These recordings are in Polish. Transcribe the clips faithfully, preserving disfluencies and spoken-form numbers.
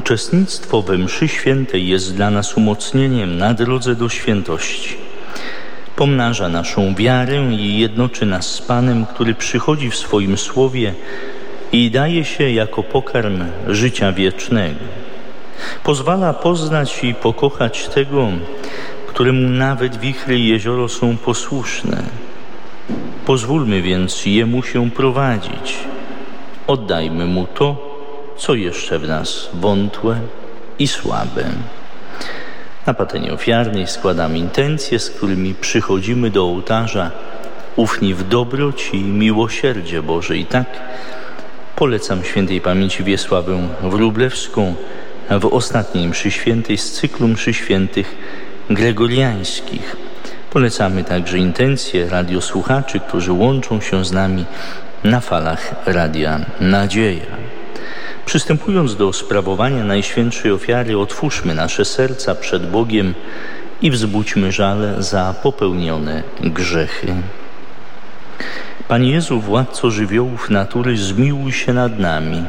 Uczestnictwo we mszy świętej jest dla nas umocnieniem na drodze do świętości. Pomnaża naszą wiarę i jednoczy nas z Panem, który przychodzi w swoim słowie i daje się jako pokarm życia wiecznego. Pozwala poznać i pokochać tego, któremu nawet wichry i jezioro są posłuszne. Pozwólmy więc Jemu się prowadzić. Oddajmy Mu to, co jeszcze w nas wątłe i słabe. Na patenie ofiarnej składamy intencje, z którymi przychodzimy do ołtarza, ufni w dobroć i miłosierdzie Boże. I tak polecam świętej pamięci Wiesławę Wróblewską w ostatniej mszy świętej z cyklu mszy świętych gregoriańskich. Polecamy także intencje radiosłuchaczy, którzy łączą się z nami na falach Radia Nadzieja. Przystępując do sprawowania Najświętszej Ofiary, otwórzmy nasze serca przed Bogiem i wzbudźmy żal za popełnione grzechy. Panie Jezu, Władco żywiołów natury, zmiłuj się nad nami.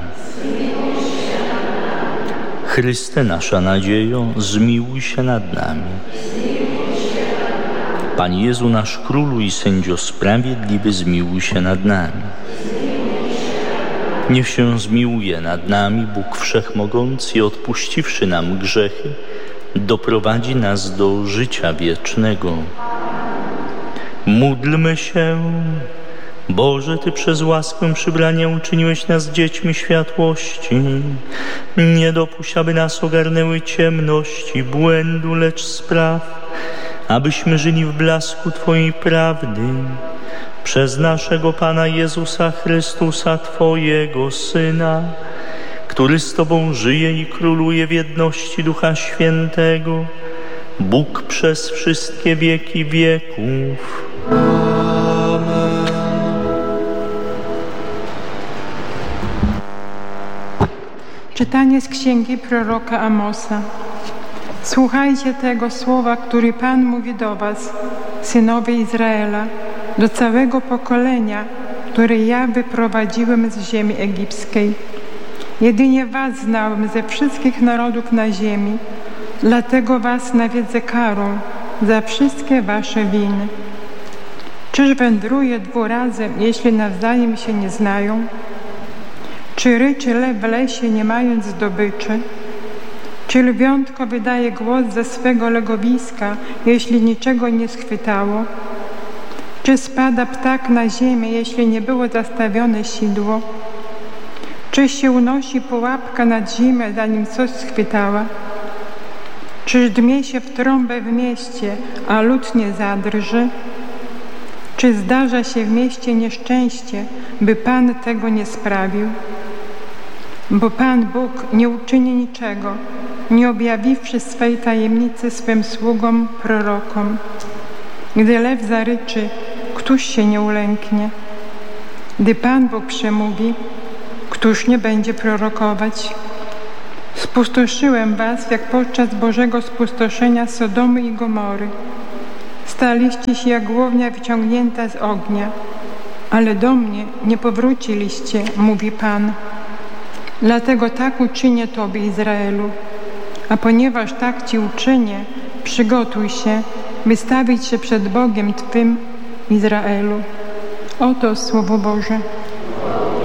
Chryste, nasza nadziejo, zmiłuj się nad nami. Panie Jezu, nasz Królu i Sędzio sprawiedliwy, zmiłuj się nad nami. Niech się zmiłuje nad nami Bóg Wszechmogący i odpuściwszy nam grzechy, doprowadzi nas do życia wiecznego. Módlmy się. Boże, Ty przez łaskę przybrania uczyniłeś nas dziećmi światłości. Nie dopuść, aby nas ogarnęły ciemności, błędu, lecz spraw, abyśmy żyli w blasku Twojej prawdy. Przez naszego Pana Jezusa Chrystusa, Twojego Syna, który z Tobą żyje i króluje w jedności Ducha Świętego, Bóg przez wszystkie wieki wieków. Amen. Czytanie z księgi proroka Amosa. Słuchajcie tego słowa, który Pan mówi do was, synowie Izraela, do całego pokolenia, które ja wyprowadziłem z ziemi egipskiej. Jedynie was znałem ze wszystkich narodów na ziemi, dlatego was nawiedzę karą za wszystkie wasze winy. Czyż wędruje dwurazem, jeśli nawzajem się nie znają? Czy ryczy lew w lesie, nie mając zdobyczy? Czy lwiątko wydaje głos ze swego legowiska, jeśli niczego nie schwytało? Czy spada ptak na ziemię, jeśli nie było zastawione sidło? Czy się unosi pułapka nad ziemię, zanim coś schwytała? Czyż dmie się w trąbę w mieście, a lud nie zadrży? Czy zdarza się w mieście nieszczęście, by Pan tego nie sprawił? Bo Pan Bóg nie uczyni niczego, nie objawiwszy swej tajemnicy swym sługom, prorokom. Gdy lew zaryczy, któż się nie ulęknie? Gdy Pan Bóg przemówi, któż nie będzie prorokować? Spustoszyłem was, jak podczas Bożego spustoszenia Sodomy i Gomory. Staliście się jak głownia wyciągnięta z ognia, ale do mnie nie powróciliście, mówi Pan. Dlatego tak uczynię Tobie, Izraelu. A ponieważ tak Ci uczynię, przygotuj się, by stawić się przed Bogiem Twym, Izraelu. Oto Słowo Boże.